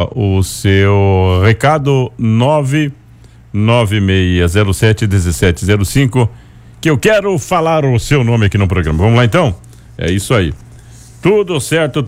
o seu recado 996071705, que eu quero falar o seu nome aqui no programa. Vamos lá então? É isso aí. Tudo certo.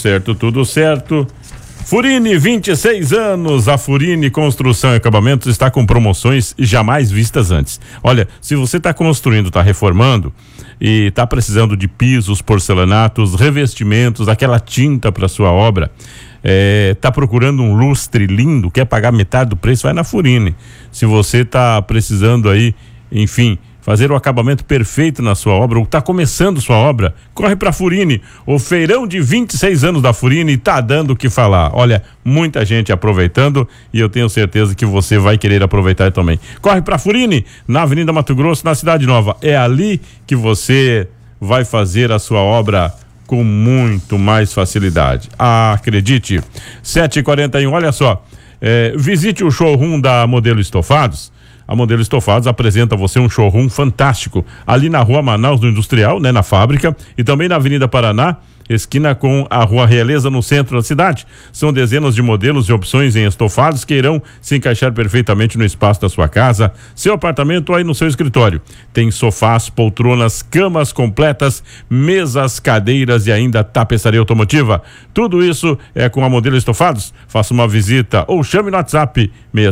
Furini, 26 anos, a Furini Construção e Acabamentos está com promoções jamais vistas antes. Olha, se você está construindo, está reformando e está precisando de pisos, porcelanatos, revestimentos, aquela tinta para sua obra, tá procurando um lustre lindo, quer pagar metade do preço, vai na Furini. Se você está precisando aí, enfim, fazer o acabamento perfeito na sua obra, ou está começando sua obra, corre para a Furini. O feirão de 26 anos da Furini está dando o que falar. Olha, muita gente aproveitando e eu tenho certeza que você vai querer aproveitar também. Corre para a Furini, na Avenida Mato Grosso, na Cidade Nova. É ali que você vai fazer a sua obra com muito mais facilidade. Acredite. 7h41, olha só. Visite o showroom da Modelo Estofados. A Modelo Estofados apresenta a você um showroom fantástico ali na Rua Manaus do Industrial, né, na fábrica, e também na Avenida Paraná, esquina com a Rua Realeza, no centro da cidade. São dezenas de modelos e opções em estofados que irão se encaixar perfeitamente no espaço da sua casa, seu apartamento ou aí no seu escritório. Tem sofás, poltronas, camas completas, mesas, cadeiras e ainda tapeçaria automotiva. Tudo isso é com a Modelo Estofados. Faça uma visita ou chame no WhatsApp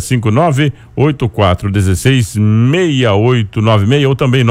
659-8416-6896 ou também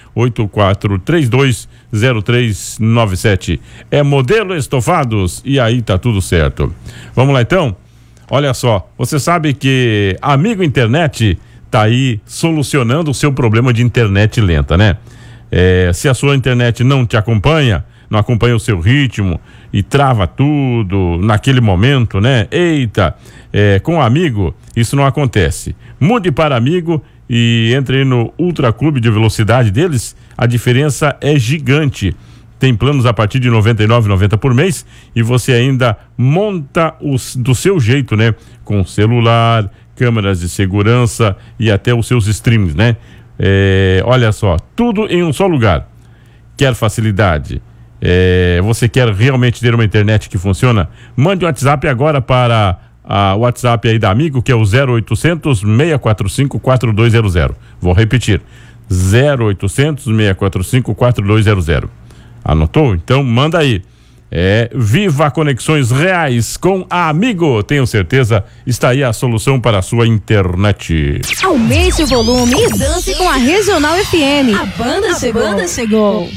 984320397. É Modelo Estofados e aí tá tudo certo. Vamos lá então? Olha só, você sabe que Amigo Internet tá aí solucionando o seu problema de internet lenta, né? Se a sua internet não te acompanha, não acompanha o seu ritmo e trava tudo naquele momento, né? Eita, com o Amigo isso não acontece. Mude para Amigo e entre no Ultra Clube de Velocidade deles, a diferença é gigante. Tem planos a partir de R$ 99,90 por mês e você ainda monta do seu jeito, né? Com celular, câmeras de segurança e até os seus streams, né? Olha só, tudo em um só lugar. Quer facilidade? Você quer realmente ter uma internet que funciona? Mande um WhatsApp agora para o WhatsApp aí da Amigo, que é o 0800 645 4200. Vou repetir, 0800 645 4200. Anotou? Então manda aí. Viva conexões reais com a Amigo. Tenho certeza, está aí a solução para a sua internet. Aumente o volume e dance com a Regional FM. A banda chegou.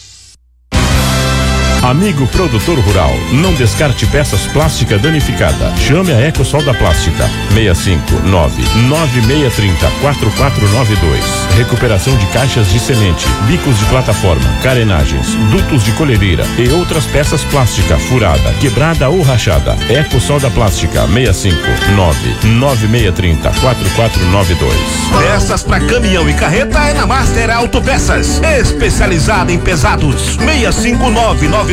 Amigo produtor rural, não descarte peças plásticas danificadas. Chame a Ecosol da Plástica, 659-9630-4492. Recuperação de caixas de semente, bicos de plataforma, carenagens, dutos de colhedeira e outras peças plásticas furada, quebrada ou rachada. Ecosol da Plástica, 659-9630-4492. Peças para caminhão e carreta é na Master Autopeças, especializada em pesados. 659-9634-9090.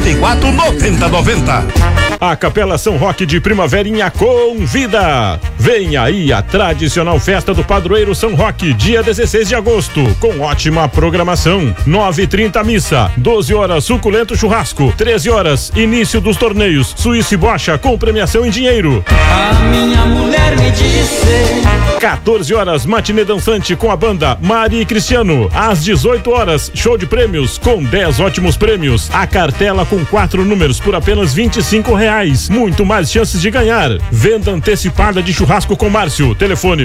A Capela São Roque de Primaverinha convida. Vem aí a tradicional festa do Padroeiro São Roque, dia 16 de agosto, com ótima programação. 9h30 missa, 12 horas suculento churrasco, 13 horas início dos torneios Suíça e Bocha com premiação em dinheiro. A minha mulher me disse. 14 horas matinê dançante com a banda Mari e Cristiano. Às 18 horas show de prêmios com 10 ótimos prêmios. A cartela com 4 números por apenas R$25. Muito mais chances de ganhar. Venda antecipada de churrasco com Márcio. Telefone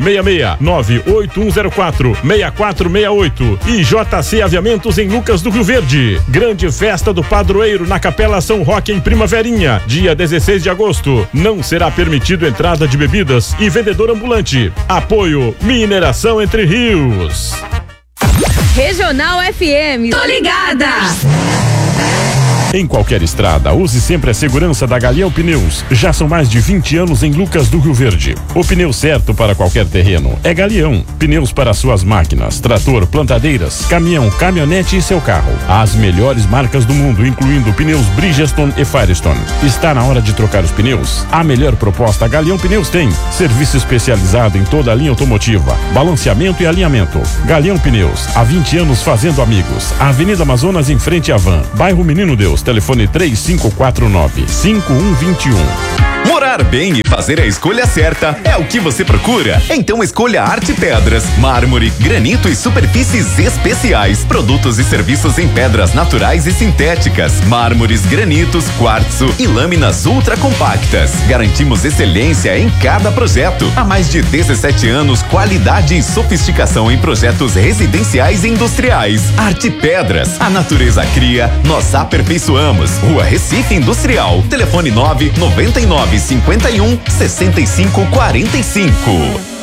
66-98104-6468. E JC Aviamentos em Lucas do Rio Verde. Grande festa do Padroeiro na Capela São Roque em Primaverinha, dia 16 de agosto. Não será permitido entrada de bebidas e vendedor ambulante. Apoio Mineração Entre Rios. Regional FM. Tô ligada. Em qualquer estrada, use sempre a segurança da Galeão Pneus. Já são mais de 20 anos em Lucas do Rio Verde. O pneu certo para qualquer terreno é Galeão. Pneus para suas máquinas, trator, plantadeiras, caminhão, caminhonete e seu carro. As melhores marcas do mundo, incluindo pneus Bridgestone e Firestone. Está na hora de trocar os pneus? A melhor proposta a Galeão Pneus tem. Serviço especializado em toda a linha automotiva, balanceamento e alinhamento. Galeão Pneus, há 20 anos fazendo amigos. Avenida Amazonas em frente à Van. Bairro Menino Deus. Telefone 3549-5121. comprar bem e fazer a escolha certa é o que você procura? Então escolha Arte Pedras, mármore, granito e superfícies especiais, produtos e serviços em pedras naturais e sintéticas, mármores, granitos, quartzo e lâminas ultra compactas. Garantimos excelência em cada projeto. Há mais de 17 anos, qualidade e sofisticação em projetos residenciais e industriais. Arte Pedras, a natureza cria, nós aperfeiçoamos. Rua Recife Industrial, telefone 99951 6545.